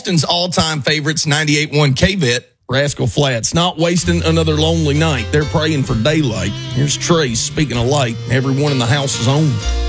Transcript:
Austin's all-time favorites, 98.1 KVET, Rascal Flatts, not wasting another lonely night. They're praying for daylight. Here's Trace, speaking of light, everyone in the house is on.